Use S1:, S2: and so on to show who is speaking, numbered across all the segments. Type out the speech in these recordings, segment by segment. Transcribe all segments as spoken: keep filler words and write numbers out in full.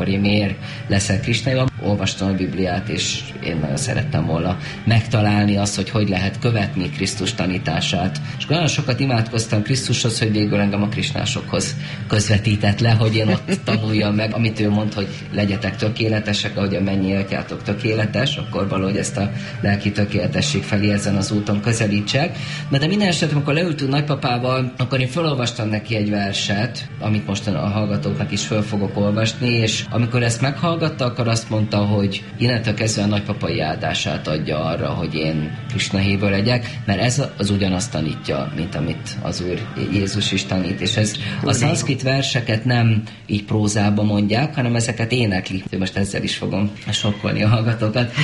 S1: akkor én miért leszek Krisna. Olvastam a Bibliát, és én nagyon szerettem volna megtalálni azt, hogy hogy lehet követni Krisztus tanítását. És nagyon sokat imádkoztam Krisztushoz, hogy végül engem a krisnásokhoz közvetített le, hogy én ott tanuljam meg, amit ő mond, hogy legyetek tökéletesek, ahogy a mennyi atyátok tökéletes, akkor valahogy ezt a lelki tökéletesség felé ezen az úton közelítsek. De, de minden esetben, amikor leültünk nagypapával, akkor én felolvastam neki egy verset, amit most a hallgatóknak is föl fogok olvasni, és amikor ezt meghallgatta, akkor azt mondta, hogy innentől kezdve a nagypapai áldását adja arra, hogy én Krisna hívő legyek, mert ez az ugyanazt tanítja, mint amit az Úr Jézus is tanít, és ez a szanszkrit verseket nem így prózába mondják, hanem ezeket éneklik. Most ezzel is fogom sokkolni a hallgatókat.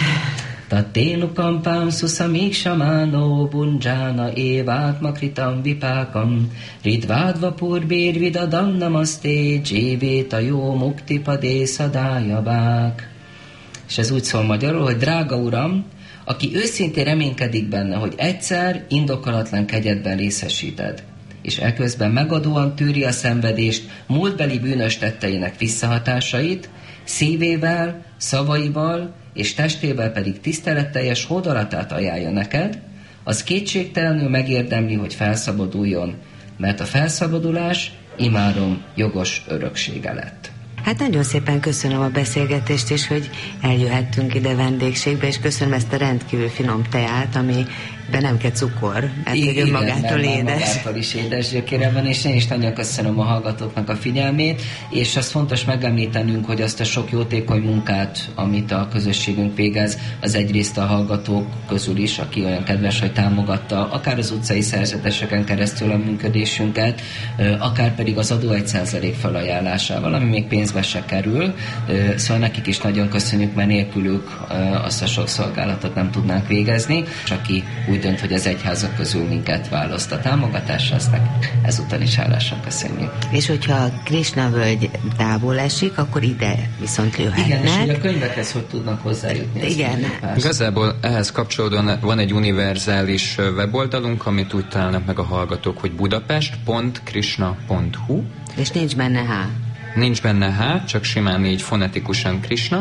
S1: Taténukam pámszusa miksamánó bunjána évátmakritam vipákam ridvádva purbér vidadam namaszté dzsévéta jó muktipadé szadájabák. És ez úgy szól magyarul, hogy drága Uram, aki őszintén reménykedik benne, hogy egyszer indokolatlan kegyedben részesíted, és eközben megadóan tűri a szenvedést múltbeli bűnös tetteinek visszahatásait, szívével, szavaival és testével pedig tiszteletteljes hódolatát ajánlja neked, az kétségtelenül megérdemli, hogy felszabaduljon, mert a felszabadulás imárom jogos öröksége lett.
S2: Hát nagyon szépen köszönöm a beszélgetést, és hogy eljöhettünk ide vendégségbe, és köszönöm ezt a rendkívül finom teát, ami de nem kell cukor, mert igen, hogy magától édes.
S1: magától is édes gyökére van, és én is nagyon köszönöm a hallgatóknak a figyelmét, és azt fontos megemlítenünk, hogy azt a sok jótékony munkát, amit a közösségünk végez, az egyrészt a hallgatók közül is, aki olyan kedves, hogy támogatta, akár az utcai szerzeteseken keresztül a működésünket, akár pedig az adó egy százalék felajánlásával, ami még pénzbe se kerül. Szóval nekik is nagyon köszönjük, mert nélkülük azt a sok szolgálatot nem tudnánk végezni, és aki úgy dönt, hogy az egyházak közül minket választ a támogatásra, azt ezúton is hálásan köszönjük.
S2: És hogyha Krisna völgy távol esik, akkor ide viszont jöhetnek.
S1: Igen, és hogy a könyvekhez hogy tudnak hozzájutni?
S2: Igen.
S3: Igazából ehhez kapcsolódóan van egy univerzális weboldalunk, amit úgy találnak meg a hallgatók, hogy budapest pont krishna pont hu.
S2: És nincs benne H.
S3: Nincs benne H, csak simán így fonetikusan Krishna,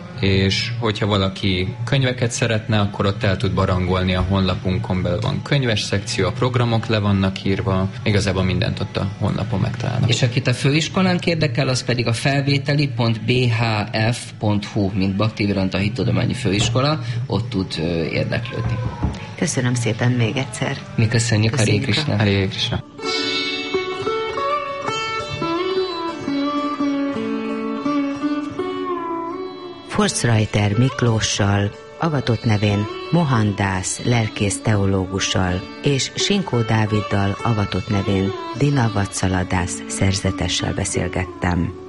S3: és hogyha valaki könyveket szeretne, akkor ott el tud barangolni a honlapunkon, belül van könyves szekció, a programok le vannak írva, igazából mindent ott a honlapon megtalálnak.
S1: És akit a főiskolánk érdekel, az pedig a felvételi pont b h f pont hu, mint Bhaktivedanta Hittudományi Főiskola, ott tud ö, érdeklődni.
S2: Köszönöm szépen még egyszer.
S1: Mi köszönjük, Hare Krishna.
S3: Hare Krishna.
S2: Forstreiter Miklóssal, avatott nevén Mohandász lelkész teológussal és Sinkó Dáviddal, avatott nevén Dina Vatsaladász szerzetessel beszélgettem.